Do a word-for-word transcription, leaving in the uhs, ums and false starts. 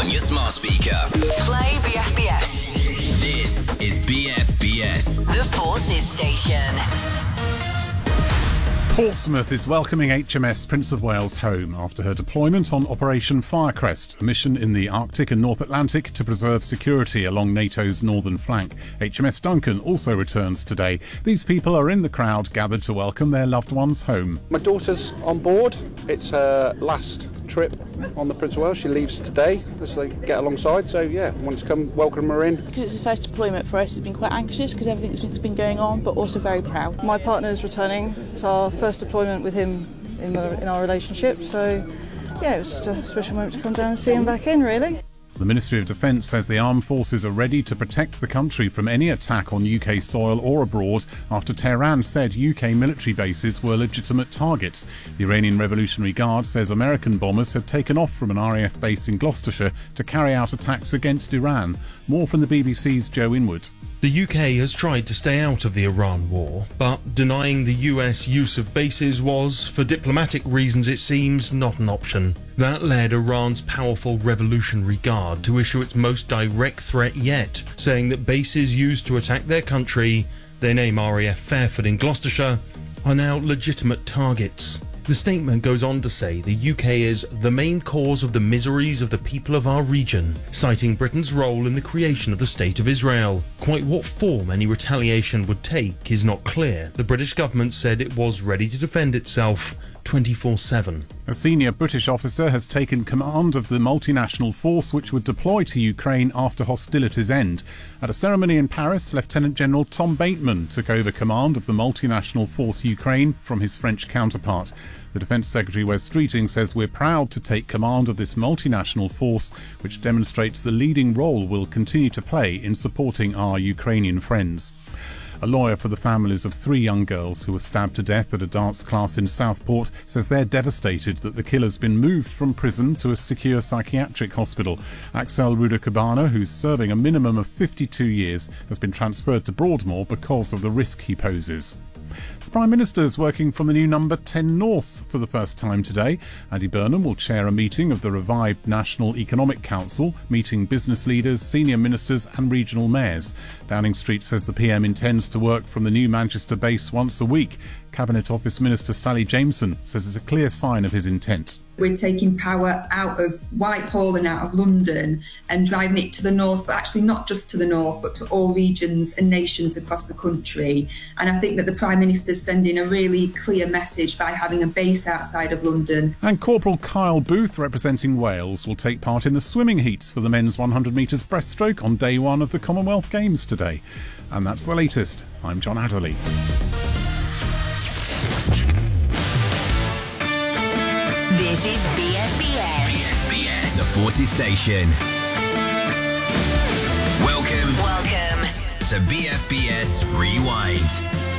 on your smart speaker. Play B F B S. This is B F B S, The Forces Station. Portsmouth is welcoming H M S Prince of Wales home after her deployment on Operation Firecrest, a mission in the Arctic and North Atlantic to preserve security along NATO's northern flank. H M S Duncan also returns today. These people are in the crowd gathered to welcome their loved ones home. My daughter's on board. It's her last trip on the Prince of Wales. She leaves today as they get alongside, so yeah, I wanted to come welcome her in. Because it's the first deployment for us, it's been quite anxious because everything's been going on, but also very proud. My partner's returning. It's our first deployment with him in, the, in our relationship, so yeah, it was just a special moment to come down and see him back in, really. The Ministry of Defence says the armed forces are ready to protect the country from any attack on U K soil or abroad after Tehran said U K military bases were legitimate targets. The Iranian Revolutionary Guard says American bombers have taken off from an R A F base in Gloucestershire to carry out attacks against Iran. More from the B B C's Joe Inwood. The U K has tried to stay out of the Iran war, but denying the U S use of bases was, for diplomatic reasons it seems, not an option. That led Iran's powerful Revolutionary Guard to issue its most direct threat yet, saying that bases used to attack their country, they name R A F Fairford in Gloucestershire, are now legitimate targets. The statement goes on to say the U K is the main cause of the miseries of the people of our region, citing Britain's role in the creation of the State of Israel. Quite what form any retaliation would take is not clear. The British government said it was ready to defend itself twenty-four seven. A senior British officer has taken command of the multinational force which would deploy to Ukraine after hostilities end. At a ceremony in Paris, Lieutenant General Tom Bateman took over command of the multinational force Ukraine from his French counterpart. The Defence Secretary Wes Streeting says we're proud to take command of this multinational force, which demonstrates the leading role we'll continue to play in supporting our Ukrainian friends. A lawyer for the families of three young girls who were stabbed to death at a dance class in Southport says they're devastated that the killer's been moved from prison to a secure psychiatric hospital. Axel Rudakabana, who's serving a minimum of fifty-two years, has been transferred to Broadmoor because of the risk he poses. The Prime Minister is working from the new number ten North for the first time today. Andy Burnham will chair a meeting of the revived National Economic Council, meeting business leaders, senior ministers and regional mayors. Downing Street says the P M intends to work from the new Manchester base once a week. Cabinet Office Minister Sally Jameson says it's a clear sign of his intent. We're taking power out of Whitehall and out of London and driving it to the north, but actually not just to the north, but to all regions and nations across the country. And I think that the Prime Minister's sending a really clear message by having a base outside of London. And Corporal Kyle Booth, representing Wales, will take part in the swimming heats for the men's one hundred metres breaststroke on day one of the Commonwealth Games today. And that's the latest. I'm John Adderley. This is B F B S. B F B S, The Forces Station. Welcome, Welcome to B F B S Rewind.